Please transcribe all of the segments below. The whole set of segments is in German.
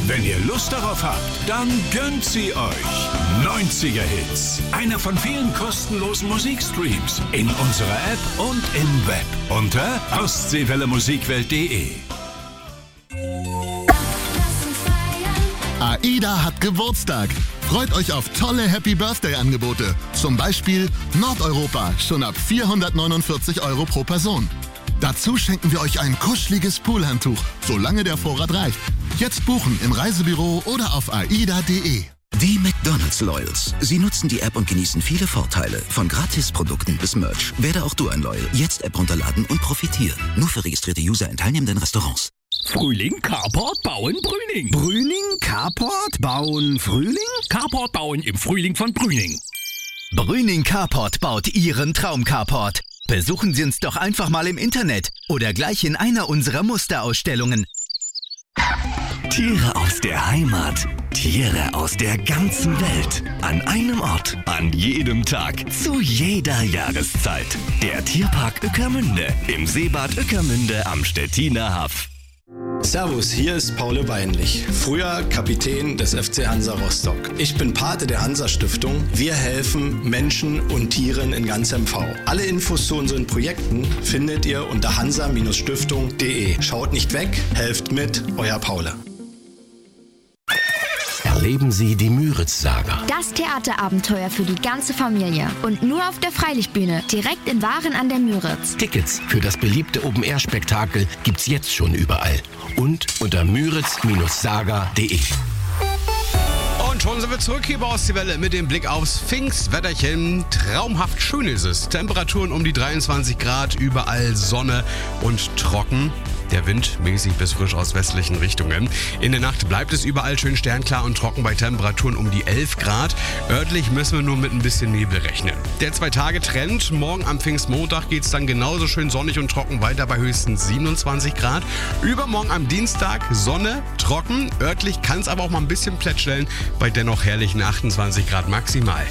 Wenn ihr Lust darauf habt, dann gönnt sie euch. 90er Hits. Einer von vielen kostenlosen Musikstreams in unserer App und im Web unter ostseewellemusikwelt.de. AIDA hat Geburtstag. Freut euch auf tolle Happy-Birthday-Angebote. Zum Beispiel Nordeuropa, schon ab 449 € pro Person. Dazu schenken wir euch ein kuscheliges Poolhandtuch, solange der Vorrat reicht. Jetzt buchen im Reisebüro oder auf aida.de. Die McDonald's Loyals. Sie nutzen die App und genießen viele Vorteile. Von Gratisprodukten bis Merch. Werde auch du ein Loyal. Jetzt App runterladen und profitieren. Nur für registrierte User in teilnehmenden Restaurants. Frühling, Carport, Bauen, Brüning. Brüning, Carport, Bauen, Frühling? Carport bauen im Frühling von Brüning. Brüning Carport baut Ihren Traum-Carport. Besuchen Sie uns doch einfach mal im Internet oder gleich in einer unserer Musterausstellungen. Tiere aus der Heimat, Tiere aus der ganzen Welt. An einem Ort, an jedem Tag, zu jeder Jahreszeit. Der Tierpark Ueckermünde im Seebad Ueckermünde am Stettiner Haff. Servus, hier ist Paul Weinlich, früher Kapitän des FC Hansa Rostock. Ich bin Pate der Hansa-Stiftung. Wir helfen Menschen und Tieren in ganz MV. Alle Infos zu unseren Projekten findet ihr unter hansa-stiftung.de. Schaut nicht weg, helft mit, euer Paul. Erleben Sie die Müritz-Saga. Das Theaterabenteuer für die ganze Familie. Und nur auf der Freilichtbühne, direkt in Waren an der Müritz. Tickets für das beliebte Open-Air-Spektakel gibt's jetzt schon überall. Und unter müritz-saga.de. Und schon sind wir zurück hier bei Ostseewelle mit dem Blick aufs Pfingstwetterchen. Traumhaft schön ist es. Temperaturen um die 23 Grad, überall Sonne und trocken. Der Wind mäßig bis frisch aus westlichen Richtungen. In der Nacht bleibt es überall schön sternklar und trocken bei Temperaturen um die 11 Grad. Örtlich müssen wir nur mit ein bisschen Nebel rechnen. Der 2-Tage-Trend. Morgen am Pfingstmontag geht es dann genauso schön sonnig und trocken weiter bei höchstens 27 Grad. Übermorgen am Dienstag Sonne, trocken. Örtlich kann es aber auch mal ein bisschen plätscheln bei dennoch herrlichen 28 Grad maximal.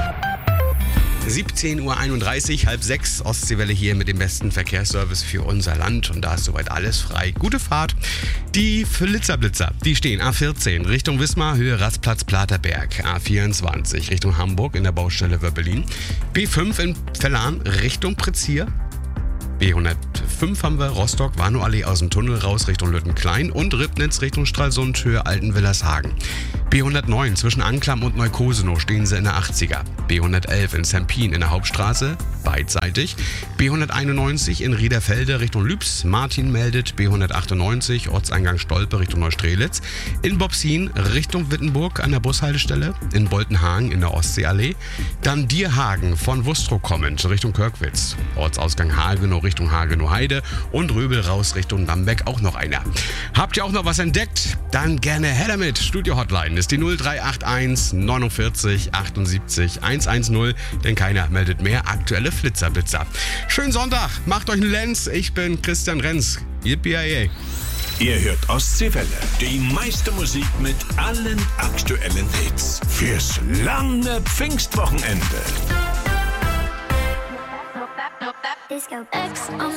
17:31 Uhr, 5:30 Ostseewelle hier mit dem besten Verkehrsservice für unser Land. Und da ist soweit alles frei. Gute Fahrt. Die Flitzer-Blitzer, die stehen A14 Richtung Wismar, Höhe Rastplatz Platerberg. A24 Richtung Hamburg in der Baustelle Wöbbelin. B5 in Vellan Richtung Prezier. B105 haben wir Rostock, Warnow-Allee aus dem Tunnel raus Richtung Lüttenklein und Ribnitz Richtung Stralsund, Höhe Altenwillershagen. B109 zwischen Anklam und Neukosenow stehen sie in der 80er. B111 in Sempin in der Hauptstraße, beidseitig. B191 in Riederfelde Richtung Lübs, Martin meldet. B198 Ortseingang Stolpe Richtung Neustrelitz. In Bobsin Richtung Wittenburg an der Bushaltestelle. In Boltenhagen in der Ostseeallee. Dann Dierhagen von Wustrow kommend Richtung Körkwitz. Ortsausgang Hagenow Richtung Hagenow-Heide und Röbel raus Richtung Lambeck auch noch einer. Habt ihr auch noch was entdeckt? Dann gerne her damit. Studio-Hotline ist die 0381 49 78 110, denn keiner meldet mehr aktuelle Flitzerblitzer. Schönen Sonntag, macht euch einen Lenz. Ich bin Christian Renz. Yippie. Ihr hört Ostseewelle, die meiste Musik mit allen aktuellen Hits. Fürs lange Pfingstwochenende. Disco X